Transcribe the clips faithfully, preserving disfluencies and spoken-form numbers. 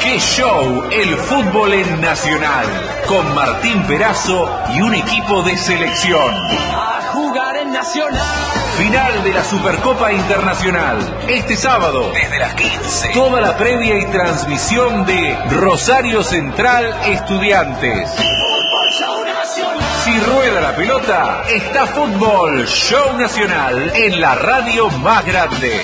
¡Qué show! El fútbol en Nacional, con Martín Perazo y un equipo de selección. A jugar en Nacional. Final de la Supercopa Internacional, este sábado, desde las quince. Toda la previa y transmisión de Rosario Central Estudiantes. Fútbol Show Nacional. Si rueda la pelota, está Fútbol Show Nacional en la radio más grande.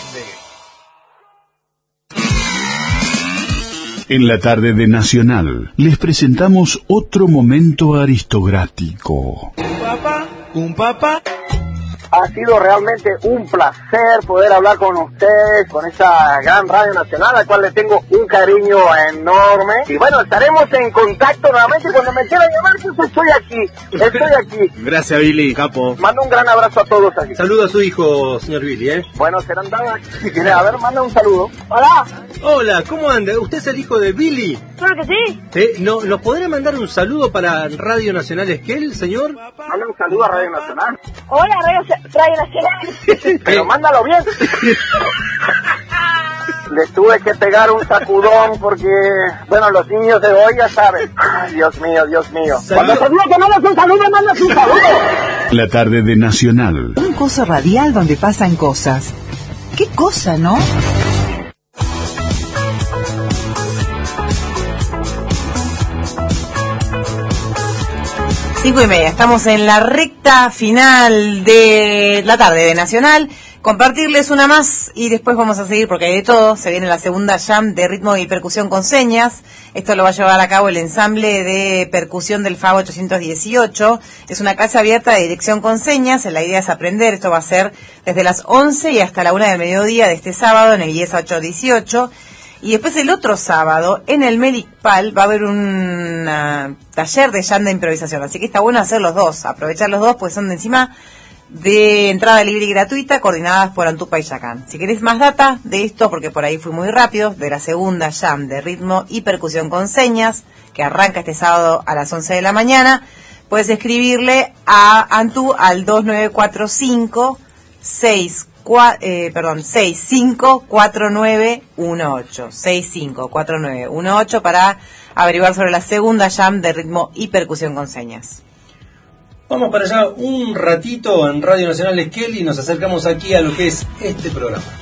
En la tarde de Nacional, les presentamos otro momento aristocrático. ¿Un papá? ¿Un papá? Ha sido realmente un placer poder hablar con ustedes, con esta gran radio nacional, a la cual le tengo un cariño enorme. Y bueno, estaremos en contacto nuevamente. Cuando me quieran llamar, pues estoy aquí, estoy aquí. Gracias, Billy, capo. Mando un gran abrazo a todos aquí. Saludo a su hijo, señor Billy, ¿eh? Bueno, serán dadas. Si quiere, a ver, manda un saludo. Hola. Hola, ¿cómo anda? ¿Usted es el hijo de Billy? Claro que sí. ¿Sí? ¿No, ¿Nos podrá mandar un saludo para Radio Nacional Esquel, señor? Manda un saludo a Radio Nacional. Hola, Radio, Radio Nacional. Pero mándalo bien. Les tuve que pegar un sacudón porque, bueno, los niños de hoy ya saben. Ay, Dios mío, Dios mío. Cuando te digo que mandas un saludo, mandas un saludo. La tarde de Nacional. Un coso radial donde pasan cosas. ¿Qué cosa, no? Cinco y media, estamos en la recta final de la tarde de Nacional. Compartirles una más y después vamos a seguir porque hay de todo. Se viene la segunda jam de ritmo y percusión con señas. Esto lo va a llevar a cabo el ensamble de percusión del F A B ochocientos dieciocho. Es una clase abierta de dirección con señas. La idea es aprender. Esto va a ser desde las once y hasta la una del mediodía de este sábado en el IESA ochocientos dieciocho. Y después el otro sábado, en el Medicpal, va a haber un uh, taller de jam de improvisación. Así que está bueno hacer los dos, aprovechar los dos, pues son de encima de entrada libre y gratuita, coordinadas por Antupa y Yacán. Si querés más data de esto, porque por ahí fui muy rápido, de la segunda jam de ritmo y percusión con señas, que arranca este sábado a las once de la mañana, puedes escribirle a Antu al dos nueve cuatro cinco seis Eh, perdón, seis cinco cuatro nueve uno ocho seis cinco cuatro nueve uno ocho para averiguar sobre la segunda jam de ritmo y percusión con señas. Vamos para allá un ratito en Radio Nacional Esquel y nos acercamos aquí a lo que es este programa.